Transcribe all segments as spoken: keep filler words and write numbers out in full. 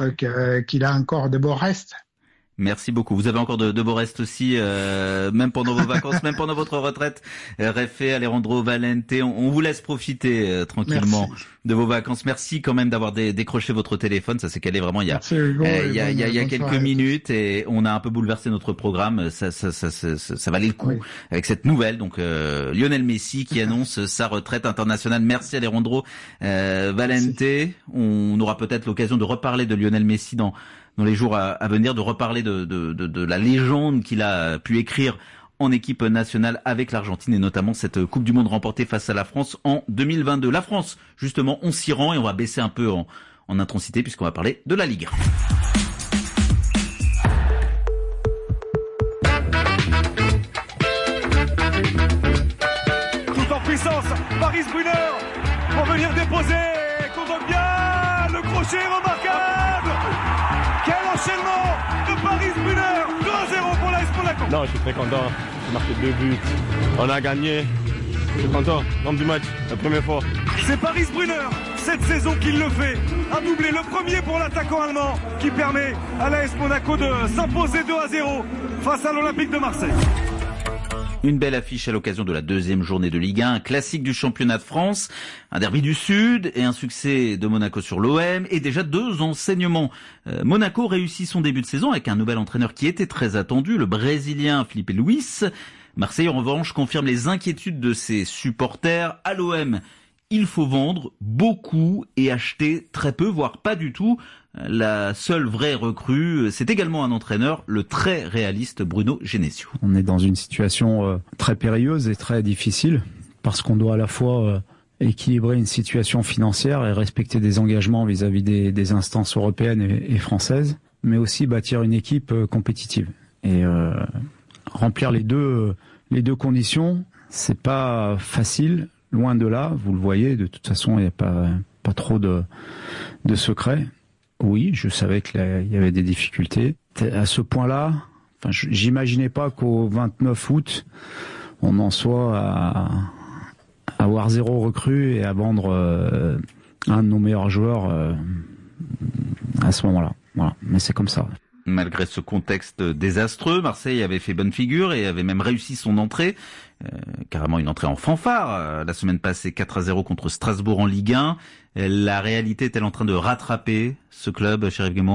montre que, qu'il a encore de beaux restes. Merci beaucoup. Vous avez encore de, de beaux restes aussi, euh, même pendant vos vacances, même pendant votre retraite. Réfé, Alejandro Valente, on, on vous laisse profiter euh, tranquillement Merci. de vos vacances. Merci quand même d'avoir dé, décroché votre téléphone. Ça s'est calé vraiment il y a, Merci, Hugo, euh, il y a, il y a, il y a quelques soirée. minutes et on a un peu bouleversé notre programme. Ça, ça, ça, ça, ça, ça valait le coup oui. avec cette nouvelle. Donc euh, Lionel Messi qui annonce sa retraite internationale. Merci Alejandro euh, Valente. Merci. On aura peut-être l'occasion de reparler de Lionel Messi dans dans les jours à, à venir, de reparler de, de, de, de la légende qu'il a pu écrire en équipe nationale avec l'Argentine et notamment cette Coupe du Monde remportée face à la France en deux mille vingt-deux. La France, justement, on s'y rend et on va baisser un peu en, en intensité puisqu'on va parler de la Ligue. Tout en puissance, Paris Brunner pour venir déposer contre bien le crochet remarquable. Quel enchaînement de Paris Brunner, deux à zéro pour l'A S Monaco. Non, je suis très content, j'ai marqué deux buts, on a gagné, je suis content, l'homme du match, la première fois. C'est Paris Brunner, cette saison qu'il le fait, un doublé, le premier pour l'attaquant allemand, qui permet à l'A S Monaco de s'imposer deux à zéro face à l'Olympique de Marseille. Une belle affiche à l'occasion de la deuxième journée de Ligue un, un classique du championnat de France, un derby du Sud et un succès de Monaco sur l'O M et déjà deux enseignements. Euh, Monaco réussit son début de saison avec un nouvel entraîneur qui était très attendu, le Brésilien Felipe Luis. Marseille en revanche confirme les inquiétudes de ses supporters. À l'O M, il faut vendre beaucoup et acheter très peu, voire pas du tout. La seule vraie recrue, c'est également un entraîneur, le très réaliste Bruno Genesio. On est dans une situation euh, très périlleuse et très difficile parce qu'on doit à la fois euh, équilibrer une situation financière et respecter des engagements vis-à-vis des, des instances européennes et, et françaises, mais aussi bâtir une équipe euh, compétitive. Et euh, remplir les deux, euh, les deux conditions, c'est pas facile, loin de là. Vous le voyez, de toute façon, il n'y a pas, pas trop de, de secrets. Oui, je savais qu'il y avait des difficultés. À ce point-là, enfin, j'imaginais pas qu'au vingt-neuf août, on en soit à, à avoir zéro recrue et à vendre euh, un de nos meilleurs joueurs euh, à ce moment-là. Voilà, mais c'est comme ça. Malgré ce contexte désastreux, Marseille avait fait bonne figure et avait même réussi son entrée, euh, carrément une entrée en fanfare, euh, la semaine passée quatre à zéro contre Strasbourg en Ligue un. La réalité est-elle en train de rattraper ce club, Chérif Guémont ?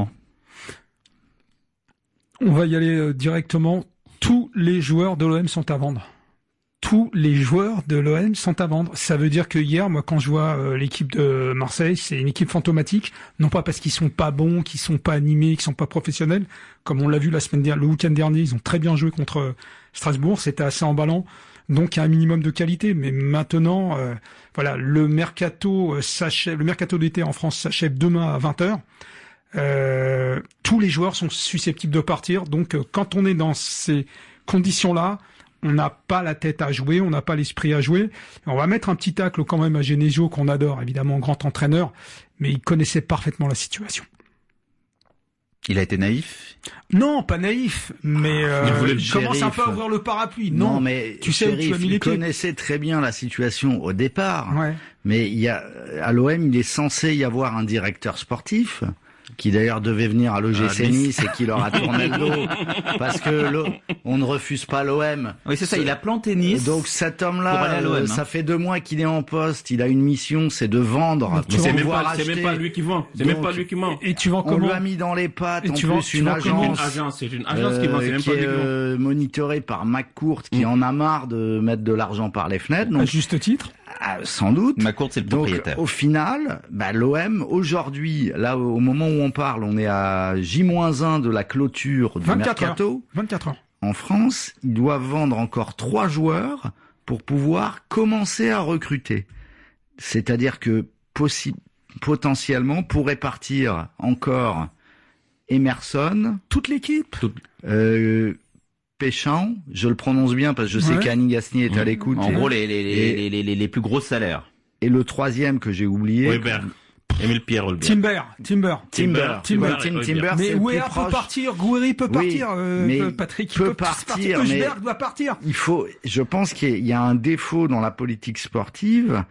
On va y aller euh, directement. Tous les joueurs de l'O M sont à vendre. Tous les joueurs de l'O M sont à vendre. Ça veut dire que hier, moi, quand je vois euh, l'équipe de Marseille, c'est une équipe fantomatique. Non pas parce qu'ils sont pas bons, qu'ils sont pas animés, qu'ils sont pas professionnels. Comme on l'a vu la semaine dernière, le week-end dernier, ils ont très bien joué contre Strasbourg. C'était assez emballant. Donc, il y a un minimum de qualité. Mais maintenant, euh, voilà, le mercato euh, s'achève, le mercato d'été en France s'achève demain à vingt heures. Euh, tous les joueurs sont susceptibles de partir. Donc, euh, quand on est dans ces conditions-là, on n'a pas la tête à jouer, on n'a pas l'esprit à jouer. On va mettre un petit tacle quand même à Genesio, qu'on adore, évidemment, grand entraîneur, mais il connaissait parfaitement la situation. Il a été naïf ? Non, pas naïf, mais euh, il commence un peu à ouvrir le parapluie. Non, non mais tu sais, Chérif, tu as mis les il pieds. connaissait très bien la situation au départ, ouais. mais il y a à l'O M, il est censé y avoir un directeur sportif qui d'ailleurs devait venir à l'O G C ah, Nice et qui leur a tourné le dos parce que le, on ne refuse pas l'O M. Oui, c'est ça, il a planté Nice. Donc cet homme-là, euh, ça fait deux mois qu'il est en poste, il a une mission, c'est de vendre. Mais c'est même pas, c'est même pas lui qui vend. C'est Donc, même pas lui qui vend. Et tu vends comment ? On lui a mis dans les pattes et en tu plus vends, une agence. Une agence, c'est une agence euh, qui vend, c'est même qui pas est lui qui vend. Euh, monitorée par McCourt qui mmh. en a marre de mettre de l'argent par les fenêtres. Donc, à juste titre. Ah, sans doute. McCourt, c'est le propriétaire. Donc, au final, bah, l'O M, aujourd'hui, là, au moment où on parle, on est à J moins un de la clôture du mercato. Heures. vingt-quatre heures. En France, ils doivent vendre encore trois joueurs pour pouvoir commencer à recruter. C'est-à-dire que, possi- potentiellement, pourrait partir encore Emerson. Toute l'équipe. Toute, euh, Péchamp, je le prononce bien parce que je sais ouais. qu'Annie Gasnier est à l'écoute. En et, gros, les, les, et, les, les, les plus gros salaires. Et le troisième que j'ai oublié. Weber. Émile Pierre Holbert. Timber. Timber. Timber. Timber. Timber. Timber. Timber. Mais Weah peut partir, Gouiri peut partir, oui, euh, mais Patrick peut, peut partir, Eusberg doit partir. Il faut, je pense qu'il y a un défaut dans la politique sportive.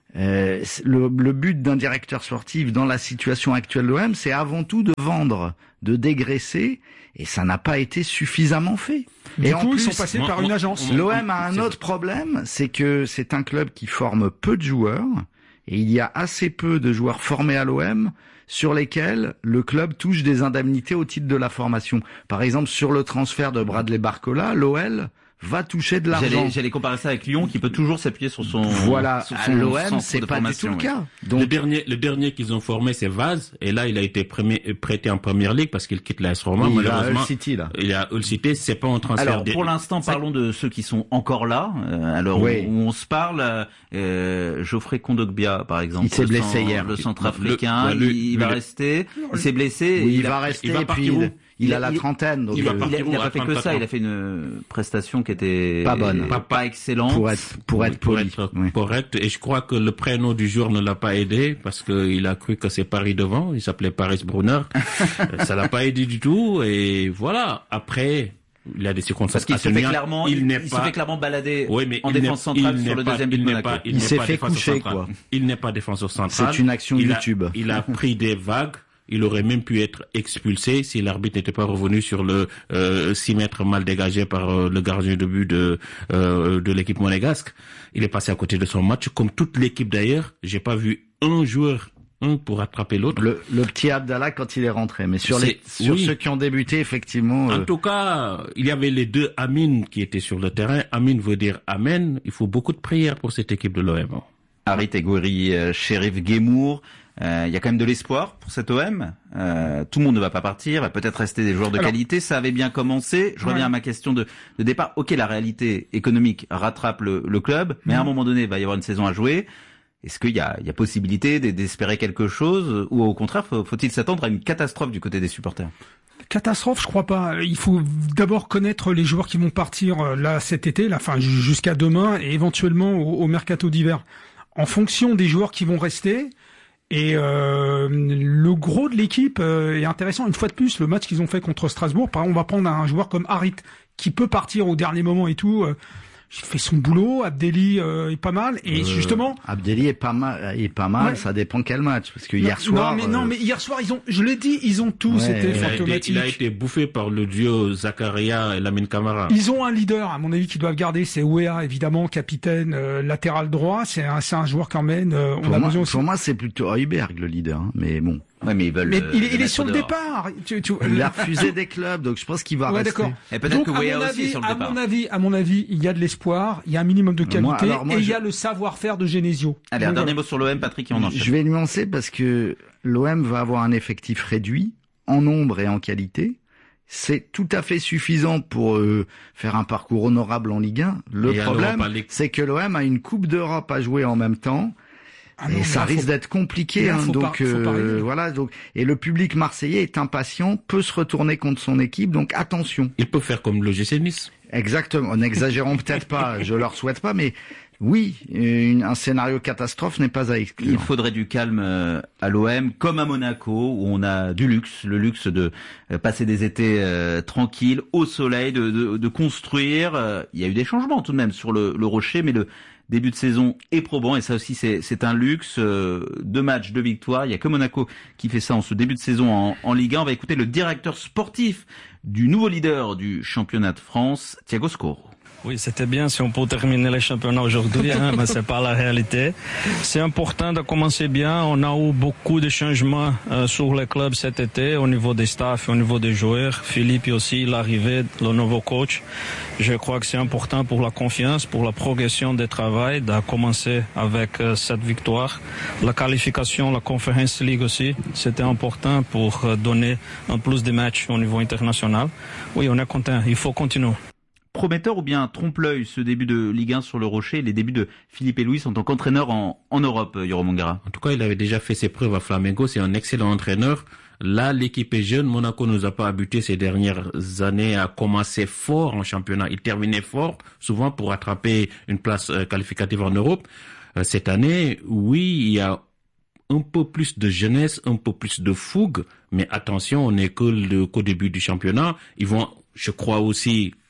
Euh, le, le but d'un directeur sportif dans la situation actuelle de l'O M, c'est avant tout de vendre, de dégraisser, et ça n'a pas été suffisamment fait. Du et coup, en plus, ils sont passés moi, par moi, une agence. L'O M a un autre problème, c'est que c'est un club qui forme peu de joueurs, et il y a assez peu de joueurs formés à l'O M sur lesquels le club touche des indemnités au titre de la formation. Par exemple, sur le transfert de Bradley Barcola, l'O L va toucher de l'argent. J'allais, j'allais comparer ça avec Lyon, qui peut toujours s'appuyer sur son. Voilà, sur son l'O M, c'est pas du tout le cas. Donc, le dernier, le dernier qu'ils ont formé, c'est Vaz, et là, il a été premier, prêté en première ligue parce qu'il quitte l'A S Roma. Oui, malheureusement, il a Hull City, là. Il a Hull City, c'est pas un transfert. Alors, pour l'instant, parlons de ceux qui sont encore là. Euh, alors, oui. où, où on se parle, euh, Geoffrey Kondogbia, par exemple. Il s'est blessé cent, hier. Le centrafricain, le, le, il, il va rester. Il s'est blessé. Oui, il, il va a, rester, il va et puis il, il a la trentaine. Donc il, il, il, a, il a pas fait que ça, il a fait une prestation qui était pas bonne, pas, pas excellente. Pour être, pour être pour poli. être oui. correct. Et je crois que le prénom du jour ne l'a pas aidé parce qu'il a cru que c'est Paris devant. Il s'appelait Paris Brunner. Ça l'a pas aidé du tout. Et voilà. Après, il a des circonstances. Parce qu'il se fait clairement, il, il, il pas... se fait clairement balader oui, mais en défense centrale sur le pas, deuxième but de Monaco. Pas, il, il s'est fait coucher, central. quoi. Il n'est pas défenseur central. C'est une action il YouTube. A, il a pris des vagues. Il aurait même pu être expulsé si l'arbitre n'était pas revenu sur le euh, six mètres mal dégagé par euh, le gardien de but de euh, de l'équipe monégasque. Il est passé à côté de son match, comme toute l'équipe d'ailleurs. J'ai pas vu un joueur un pour attraper l'autre. Le, le petit Abdallah quand il est rentré, mais sur les sur oui. ceux qui ont débuté effectivement. En euh... tout cas, il y avait les deux Amin qui étaient sur le terrain. Amin veut dire Amen. Il faut beaucoup de prières pour cette équipe de l'O M. Harit Egouri, euh, Sheriff Guémour. Il euh, y a quand même de l'espoir pour cet O M. Euh, tout le monde ne va pas partir, va peut-être rester des joueurs de Alors, qualité. Ça avait bien commencé. Je reviens ouais. à ma question de, de départ. Ok, la réalité économique rattrape le, le club, mais mmh. à un moment donné, il va y avoir une saison à jouer. Est-ce qu'il y a, il y a possibilité d'espérer quelque chose, ou au contraire, faut, faut-il s'attendre à une catastrophe du côté des supporters? Catastrophe, je crois pas. Il faut d'abord connaître les joueurs qui vont partir là cet été, là, enfin jusqu'à demain, et éventuellement au, au mercato d'hiver. En fonction des joueurs qui vont rester. Et euh, le gros de l'équipe euh, est intéressant. Une fois de plus, le match qu'ils ont fait contre Strasbourg, par exemple, on va prendre un joueur comme Harit qui peut partir au dernier moment et tout. Euh, il fait son boulot. Abdelli euh, est pas mal. Et euh, justement, Abdelli est pas mal. Est pas mal. Ouais. Ça dépend quel match, parce que non, hier soir. Non mais euh... non mais hier soir ils ont. Je l'ai dit, ils ont tous ouais, été fantomatiques. Il a été bouffé par le duo Zakaria et Lamine Camara. Ils ont un leader, à mon avis, qu'ils doivent garder. C'est Ouéa, évidemment, capitaine, euh, latéral droit. C'est un, c'est un joueur quand même. Euh, on pour a moi, besoin aussi. Pour moi, c'est plutôt Heuberg le leader, hein, mais bon. Ouais, mais ils veulent. Mais euh, il, il est sur le départ. Tu, tu... Il a refusé des clubs, donc je pense qu'il va ouais, rester. D'accord. Et peut-être que Ouéa aussi est sur le à départ. Mon avis, à mon avis, il y a de l'espoir, il y a un minimum de qualité, moi, alors, moi, et il je... y a le savoir-faire de Genesio. Allez, donc, un dernier voilà. mot sur l'O M, Patrick, et on enchaîne. Je vais nuancer parce que l'O M va avoir un effectif réduit en nombre et en qualité. C'est tout à fait suffisant pour euh, faire un parcours honorable en Ligue un. Le et problème, c'est que l'O M a une Coupe d'Europe à jouer en même temps. Ah non, et ça là, risque faut... d'être compliqué, hein, donc euh, voilà. Donc et le public marseillais est impatient, peut se retourner contre son équipe, donc attention. Il peut faire comme l'O G C Nice. Exactement. N'exagérons peut-être pas, je leur souhaite pas, mais oui, une, un scénario catastrophe n'est pas à exclure. Il faudrait du calme euh, à l'O M, comme à Monaco, où on a du luxe, le luxe de euh, passer des étés euh, tranquilles, au soleil, de, de, de construire. Euh, il y a eu des changements tout de même sur le, le rocher, mais le début de saison est probant, et ça aussi c'est, c'est un luxe. Euh, deux matchs, deux victoires. Il y a que Monaco qui fait ça en ce début de saison en, en Ligue un. On va écouter le directeur sportif du nouveau leader du championnat de France, Thiago Scoro. Oui, c'était bien si on peut terminer les championnats aujourd'hui, hein, mais c'est pas la réalité. C'est important de commencer bien. On a eu beaucoup de changements euh, sur le club cet été, au niveau des staffs, au niveau des joueurs. Philippe aussi, l'arrivée, le nouveau coach. Je crois que c'est important pour la confiance, pour la progression du travail, de commencer avec euh, cette victoire. La qualification, la Conference League aussi, c'était important pour euh, donner un plus de matchs au niveau international. Oui, on est content. Il faut continuer. Prometteur ou bien trompe-l'œil ce début de Ligue un sur le Rocher, les débuts de Philippe Luis en tant qu'entraîneur en, en Europe, Yoro Mongara? En tout cas, il avait déjà fait ses preuves à Flamengo, c'est un excellent entraîneur. Là, l'équipe est jeune, Monaco nous a pas habitués ces dernières années à commencer fort en championnat. Il terminait fort, souvent pour attraper une place euh, qualificative en Europe. Euh, cette année, oui, il y a un peu plus de jeunesse, un peu plus de fougue, mais attention, on n'est que le, qu'au début du championnat. Ils vont, je crois aussi,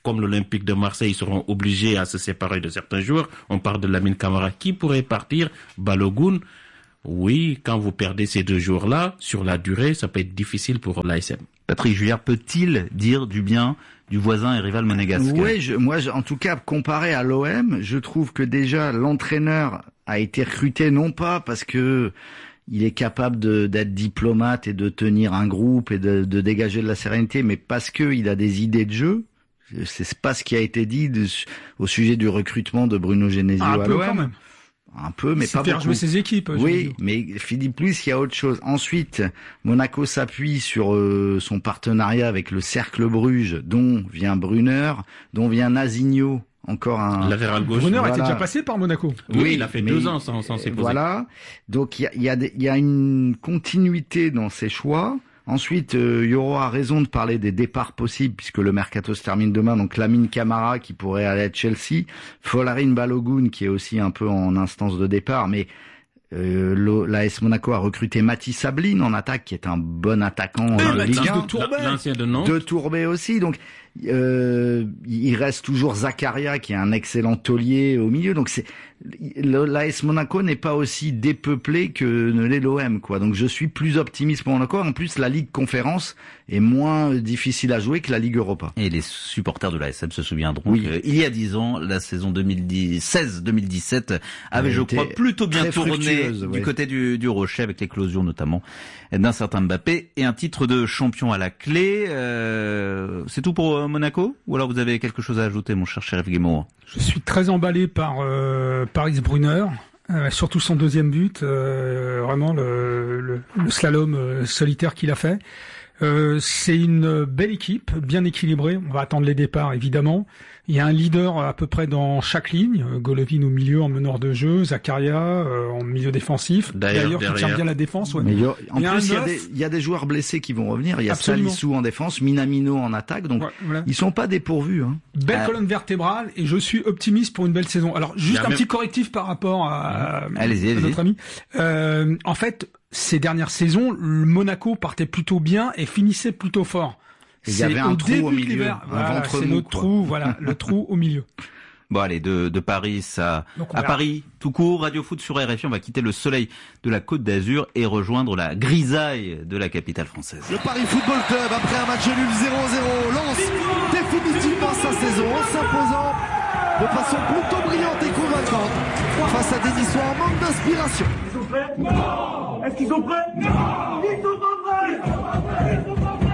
comme l'Olympique de Marseille, ils seront obligés à se séparer de certains joueurs. On parle de Lamine Camara qui pourrait partir, Balogun. Oui, quand vous perdez ces deux joueurs-là, sur la durée, ça peut être difficile pour l'A S M. Patrick Juillard peut-il dire du bien du voisin et rival monégasque? Oui, je, moi, je, en tout cas, comparé à l'O M, je trouve que déjà l'entraîneur a été recruté non pas parce que il est capable de, d'être diplomate et de tenir un groupe et de, de dégager de la sérénité, mais parce que il a des idées de jeu. C'est pas ce qui a été dit de, au sujet du recrutement de Bruno Genesio ah, à l'O M. Quand même. Un peu, mais c'est pas faire beaucoup. jouer ses équipes. Oui, mais Philippe Luis, il y a autre chose. Ensuite, Monaco s'appuie sur euh, son partenariat avec le Cercle Bruges, dont vient Brunner, dont vient Nazinho, encore un latéral gauche. Brunner voilà. était déjà passé par Monaco. Oui, oui il a fait mais, deux ans sans, sans s'y poser. Voilà. Donc il y a, y, a y a une continuité dans ses choix. Ensuite, euh, Yoro a raison de parler des départs possibles puisque le mercato se termine demain. Donc Lamine Camara qui pourrait aller à Chelsea, Folarin Balogun qui est aussi un peu en instance de départ, mais euh, l'A S Monaco a recruté Mathis Sablin en attaque qui est un bon attaquant de Ligue un. L'ancien de Nantes. De Tourbet aussi. Donc euh, il reste toujours Zakaria qui est un excellent taulier au milieu. Donc c'est l'A S Monaco n'est pas aussi dépeuplé que ne l'est l'O M, quoi. Donc je suis plus optimiste pour Monaco. En plus, la Ligue Conférence est moins difficile à jouer que la Ligue Europa. Et les supporters de l'A S M se souviendront oui. que, il y a dix ans, la saison deux mille seize deux mille dix-sept avait, je crois, plutôt bien tourné du ouais. côté du, du Rocher, avec l'éclosion notamment d'un certain Mbappé et un titre de champion à la clé. Euh, c'est tout pour Monaco? Ou alors vous avez quelque chose à ajouter, mon cher Chérif Guémot? Je suis très emballé par euh, Paris Brunner, euh, surtout son deuxième but, euh, vraiment le, le, le slalom euh, solitaire qu'il a fait. Euh, c'est une belle équipe, bien équilibrée. On va attendre les départs, évidemment. Il y a un leader à peu près dans chaque ligne. Golovin au milieu en meneur de jeu, Zakaria euh, en milieu défensif. D'ailleurs, qui tient bien la défense. Ouais. Mais il y a, en il y a plus, il y, a des, il y a des joueurs blessés qui vont revenir. Il y a Salissou en défense, Minamino en attaque. Donc, ouais, voilà. Ils sont pas dépourvus. Hein. Belle euh... colonne vertébrale et je suis optimiste pour une belle saison. Alors, juste un même... petit correctif par rapport à, mmh. allez-y, allez-y. à notre ami. Euh, en fait, ces dernières saisons, le Monaco partait plutôt bien et finissait plutôt fort. Il y avait un trou au milieu, un voilà, ventre c'est mou, notre quoi. trou, voilà, le trou au milieu. Bon allez, de, de Paris à, à Paris, tout court, Radio Foot sur R F I, on va quitter le soleil de la Côte d'Azur et rejoindre la grisaille de la capitale française. Le Paris Football Club, après un match nul zéro zéro, lance définitivement sa saison en s'imposant de façon plutôt brillante et convaincante face à des histoires en manque d'inspiration. Ils sont prêts? Non! Est-ce qu'ils sont prêts? Non! Ils sont pas prêts! Ils sont pas prêts! Ils sont pas prêts!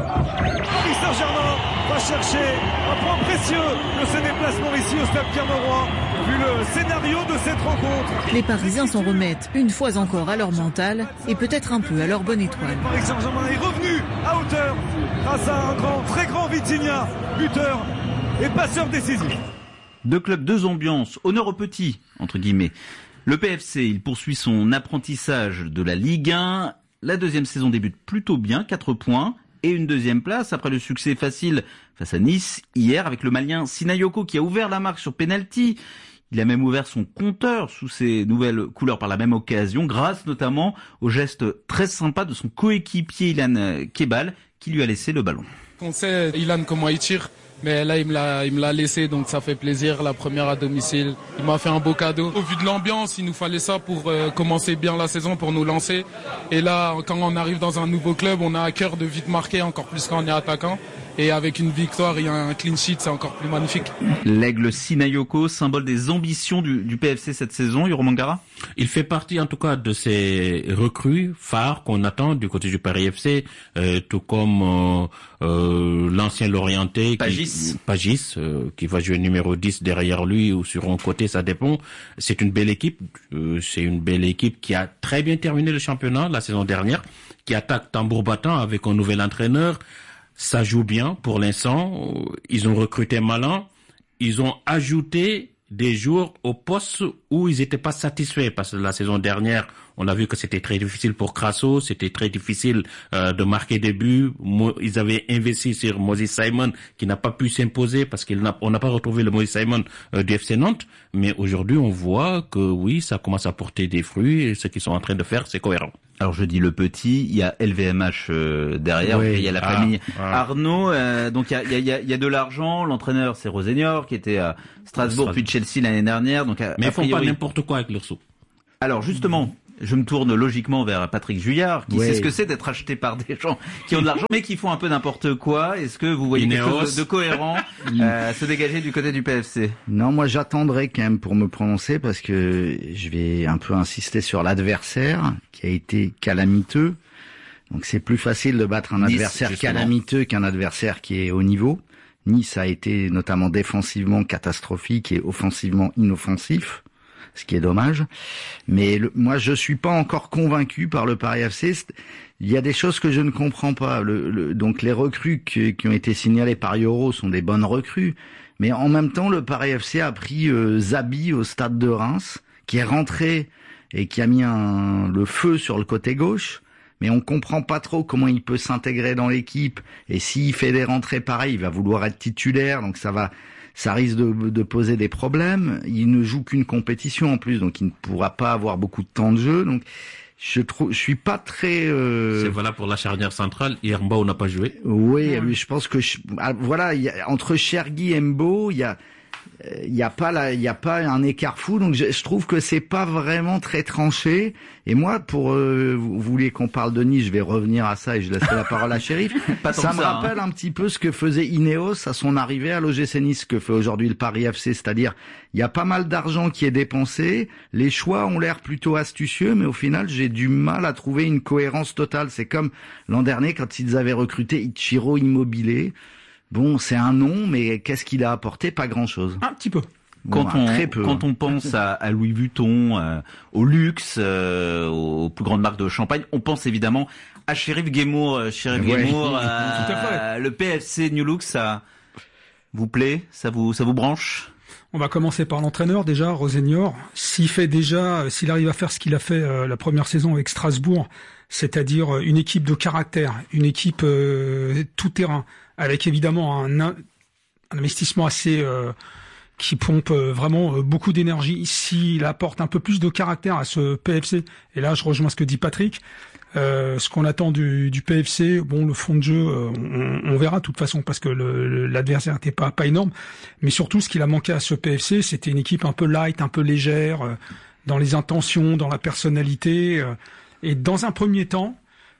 Paris Saint-Germain va chercher un point précieux de ce déplacement ici au Stade Pierre-Mauroy, vu le scénario de cette rencontre. Les Parisiens s'en remettent une fois encore à leur mental et peut-être un peu à leur bonne étoile. Paris Saint-Germain est revenu à hauteur grâce à un grand, très grand Vitinha, buteur et passeur décisif. Deux clubs, deux ambiances, honneur aux petits, entre guillemets. Le P F C, il poursuit son apprentissage de la Ligue un. La deuxième saison débute plutôt bien, quatre points et une deuxième place après le succès facile face à Nice hier avec le Malien Sinayoko qui a ouvert la marque sur penalty. Il a même ouvert son compteur sous ses nouvelles couleurs par la même occasion, grâce notamment au geste très sympa de son coéquipier Ilan Kebal qui lui a laissé le ballon. On sait Ilan comment il tire. Mais là, il me l'a, il me l'a laissé, donc ça fait plaisir. La première à domicile, il m'a fait un beau cadeau. Au vu de l'ambiance, il nous fallait ça pour euh, commencer bien la saison, pour nous lancer. Et là, quand on arrive dans un nouveau club, on a à cœur de vite marquer, encore plus quand on est attaquant. Et avec une victoire et un clean sheet, c'est encore plus magnifique. L'aigle Sinayoko, symbole des ambitions du, du P F C cette saison, Yoro Mangara? Il fait partie en tout cas de ces recrues phares qu'on attend du côté du Paris F C, euh, tout comme euh, euh, l'ancien Lorientais Pagis, Pagis euh, qui va jouer numéro dix derrière lui ou sur un côté, ça dépend. C'est une belle équipe, euh, c'est une belle équipe qui a très bien terminé le championnat la saison dernière, qui attaque tambour battant avec un nouvel entraîneur. Ça joue bien pour l'instant. Ils ont recruté malin. Ils ont ajouté des joueurs au poste où ils n'étaient pas satisfaits parce que la saison dernière, on a vu que c'était très difficile pour Crasso, c'était très difficile euh, de marquer des buts. Ils avaient investi sur Moses Simon qui n'a pas pu s'imposer parce qu'on n'a, n'a pas retrouvé le Moses Simon euh, du F C Nantes. Mais aujourd'hui, on voit que oui, ça commence à porter des fruits et ce qu'ils sont en train de faire, c'est cohérent. Alors je dis le petit, il y a L V M H euh, derrière, oui. il y a la Ah, famille ah. Arnaud, euh, donc il y a, il y, a, il y a de l'argent, l'entraîneur c'est Rosenior qui était à Strasbourg puis Chelsea l'année dernière. Donc a, Mais a ils font priori... pas n'importe quoi avec leur sous. Alors justement, je me tourne logiquement vers Patrick Juillard, qui oui. sait ce que c'est d'être acheté par des gens qui ont de l'argent, mais qui font un peu n'importe quoi. Est-ce que vous voyez Ineos. quelque chose de cohérent euh, se dégager du côté du P F C? Non, moi j'attendrai quand même pour me prononcer parce que je vais un peu insister sur l'adversaire qui a été calamiteux. Donc c'est plus facile de battre un Nice, adversaire justement. calamiteux qu'un adversaire qui est au niveau. Nice a été notamment défensivement catastrophique et offensivement inoffensif, ce qui est dommage. Mais le, moi, je suis pas encore convaincu par le Paris F C. Il y a des choses que je ne comprends pas. Le, le, donc les recrues qui, qui ont été signalées par Euro sont des bonnes recrues, mais en même temps, le Paris F C a pris euh, Zabi au stade de Reims, qui est rentré et qui a mis un, le feu sur le côté gauche. Mais on comprend pas trop comment il peut s'intégrer dans l'équipe. Et s'il fait des rentrées pareilles, il va vouloir être titulaire, donc ça va. Ça risque de, de poser des problèmes. Il ne joue qu'une compétition en plus, donc il ne pourra pas avoir beaucoup de temps de jeu. Donc je trouve, je suis pas très. Euh... C'est voilà pour la charnière centrale. Hier, Mbo n'a pas joué. Oui, oui, je pense que je... ah, voilà, il y a, entre Chergui et Mbo, il y a, il y a pas là, il y a pas un écart fou. Donc je, je trouve que c'est pas vraiment très tranché. Et moi, pour euh, vous voulez qu'on parle de Nice, je vais revenir à ça et je laisserai la parole à Chérif. Pas tant ça que me ça, rappelle hein. un petit peu ce que faisait Ineos à son arrivée à l'O G C Nice, ce que fait aujourd'hui le Paris F C, c'est-à-dire il y a pas mal d'argent qui est dépensé, les choix ont l'air plutôt astucieux, mais au final j'ai du mal à trouver une cohérence totale. C'est comme l'an dernier quand ils avaient recruté Ichiro Immobile. Bon, c'est un nom, mais qu'est-ce qu'il a apporté? Pas grand-chose. Un petit peu. Quand, Bon, on, très peu, quand hein. on pense à, à Louis Vuitton, euh, au luxe, euh, aux plus grandes marques de champagne, on pense évidemment à Sheriff Guémour. Euh, Sheriff Ouais. Guémour, euh, Tout à fait. le P F C New Look, ça vous plaît? Ça vous, ça vous branche? On va commencer par l'entraîneur déjà, Rosenior. S'il fait déjà, s'il arrive à faire ce qu'il a fait euh, la première saison avec Strasbourg, c'est-à-dire une équipe de caractère, une équipe euh, tout terrain, avec évidemment un, un investissement assez euh, qui pompe vraiment beaucoup d'énergie. S'il apporte un peu plus de caractère à ce P F C, et là je rejoins ce que dit Patrick, euh, ce qu'on attend du, du P F C, bon, le fond de jeu, euh, on, on verra de toute façon parce que le, le, l'adversaire n'était pas pas énorme, mais surtout ce qu'il a manqué à ce P F C, c'était une équipe un peu light, un peu légère, euh, dans les intentions, dans la personnalité, euh, et dans un premier temps,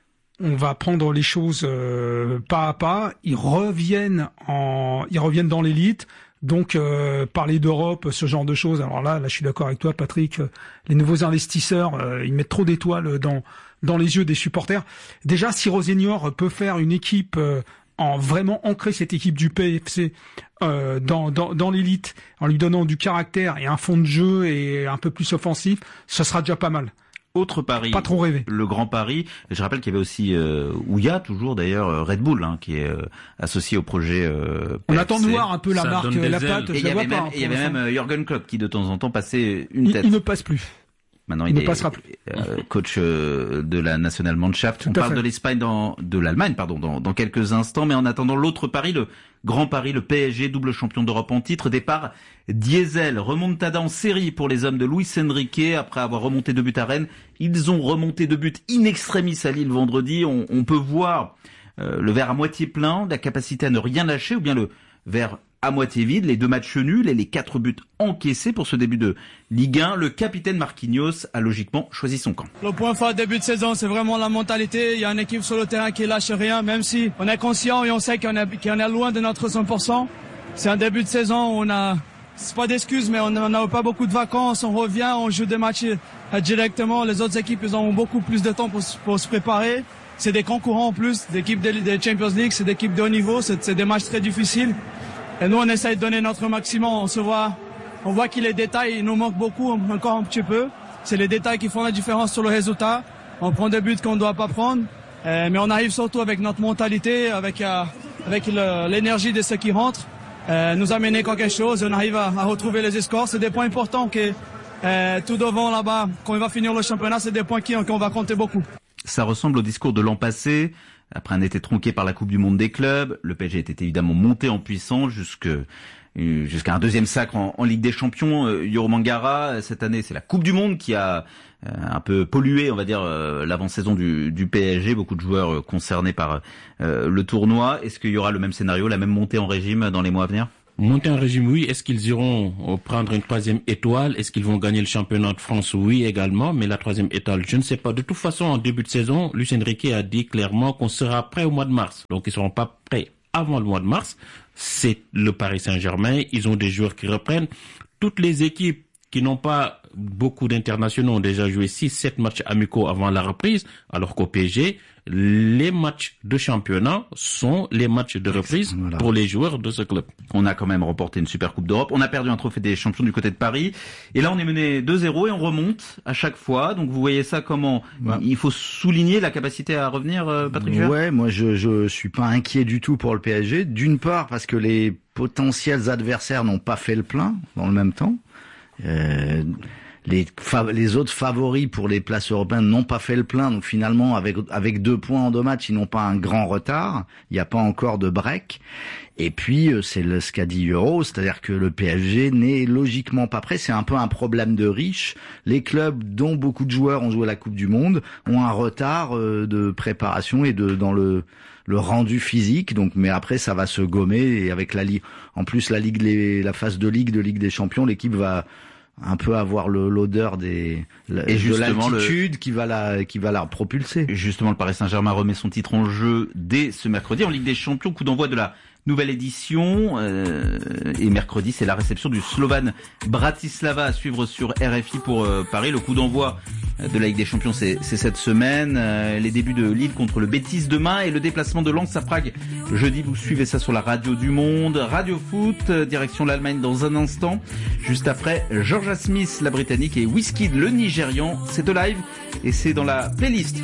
on va prendre les choses euh, pas à pas. Ils reviennent en, ils reviennent dans l'élite. Donc euh, parler d'Europe, ce genre de choses. Alors là, là, je suis d'accord avec toi, Patrick. Euh, les nouveaux investisseurs, euh, ils mettent trop d'étoiles dans dans les yeux des supporters. Déjà, si Rosenior peut faire une équipe euh, en vraiment ancrer cette équipe du P F C euh, dans dans, dans l'élite, en lui donnant du caractère et un fond de jeu et un peu plus offensif, ça sera déjà pas mal. Autre pari, pas trop rêvé. Le Grand Paris. Je rappelle qu'il y avait aussi, euh, où il y a toujours d'ailleurs Red Bull, hein, qui est euh, associé au projet. Euh, On attend de voir un peu la Ça marque, donne la des patte. Et il y avait même, et il y avait même euh, Jürgen Klopp qui de temps en temps passait une il, tête. il ne passe plus. Maintenant, il il, ne est passera plus. Euh, coach euh, de la Nationalmannschaft. Tout On à parle fait. de l'Espagne dans, de l'Allemagne, pardon, dans, dans quelques instants. Mais en attendant l'autre pari, le Grand Paris, le P S G, double champion d'Europe en titre, départ diesel, remontada en série pour les hommes de Luis Enrique après avoir remonté deux buts à Rennes. Ils ont remonté deux buts in extremis à Lille vendredi. On, on peut voir euh, le verre à moitié plein, la capacité à ne rien lâcher, ou bien le verre à moitié vide, les deux matchs nuls et les quatre buts encaissés pour ce début de Ligue un. Le capitaine Marquinhos a logiquement choisi son camp. Le point fort début de saison, c'est vraiment la mentalité. Il y a une équipe sur le terrain qui lâche rien, même si on est conscient et on sait qu'on est, qu'on est loin de notre cent pour cent. C'est un début de saison, on a, c'est pas d'excuses, mais on n'a pas beaucoup de vacances, on revient, on joue des matchs directement. Les autres équipes, ils ont beaucoup plus de temps pour, pour se préparer. C'est des concurrents en plus, des équipes de, de Champions League, c'est des équipes de haut niveau, c'est, c'est des matchs très difficiles. Et nous, on essaie de donner notre maximum. On se voit, on voit que les détails, il nous manquent beaucoup, encore un petit peu. C'est les détails qui font la différence sur le résultat. On prend des buts qu'on ne doit pas prendre, euh, mais on arrive surtout avec notre mentalité, avec euh, avec le, l'énergie de ceux qui rentrent, euh, nous amener quelque chose. On arrive à, à retrouver les scores. C'est des points importants que euh, tout devant là-bas, quand on va finir le championnat, c'est des points qui qu'on va compter beaucoup. Ça ressemble au discours de l'an passé, après un été tronqué par la Coupe du Monde des clubs. Le P S G était évidemment monté en puissance jusque jusqu'à un deuxième sacre en, en Ligue des Champions. Euh, Yoro Mangara, cette année, c'est la Coupe du Monde qui a euh, un peu pollué, on va dire, euh, l'avant-saison du, du P S G. Beaucoup de joueurs euh, concernés par euh, le tournoi. Est-ce qu'il y aura le même scénario, la même montée en régime dans les mois à venir? Monter en régime, oui. Est-ce qu'ils iront prendre une troisième étoile? Est-ce qu'ils vont gagner le championnat de France? Oui, également. Mais la troisième étoile, je ne sais pas. De toute façon, en début de saison, Luis Enrique a dit clairement qu'on sera prêt au mois de mars. Donc, ils seront pas prêts avant le mois de mars. C'est le Paris Saint-Germain. Ils ont des joueurs qui reprennent. Toutes les équipes qui n'ont pas beaucoup d'internationaux ont déjà joué six sept matchs amicaux avant la reprise, alors qu'au P S G, les matchs de championnat sont les matchs de reprise voilà. pour les joueurs de ce club. On a quand même remporté une super Coupe d'Europe. On a perdu un trophée des champions du côté de Paris. Et là, on est mené deux zéro et on remonte à chaque fois. Donc, vous voyez ça comment? Ouais. Il faut souligner la capacité à revenir, Patrick Vieira. Ouais, moi, je, je suis pas inquiet du tout pour le P S G. D'une part, parce que les potentiels adversaires n'ont pas fait le plein dans le même temps. Euh, les, les autres favoris pour les places européennes n'ont pas fait le plein, donc finalement avec avec deux points en deux matchs, ils n'ont pas un grand retard. Il n'y a pas encore de break. Et puis c'est le, ce qu'a dit Euro, c'est-à-dire que le P S G n'est logiquement pas prêt. C'est un peu un problème de riches. Les clubs dont beaucoup de joueurs ont joué la Coupe du Monde ont un retard de préparation et de dans le le rendu physique. Donc, mais après ça va se gommer et avec la ligue, en plus la ligue, les, la phase de ligue de Ligue des Champions, l'équipe va un peu avoir le, l'odeur des la, et de l'altitude le, qui va la qui va la propulser. Justement, le Paris Saint-Germain remet son titre en jeu dès ce mercredi en Ligue des Champions, coup d'envoi de la nouvelle édition euh, et mercredi c'est la réception du Slovan Bratislava à suivre sur R F I pour euh, Paris. Le coup d'envoi de la Ligue des Champions c'est, c'est cette semaine, euh, les débuts de Lille contre le Betis demain et le déplacement de Lens à Prague jeudi. Vous suivez ça sur la radio du Monde, Radio Foot, euh, direction l'Allemagne dans un instant, juste après Georgia Smith la Britannique et Wizkid le Nigérian. C'est de live et c'est dans la playlist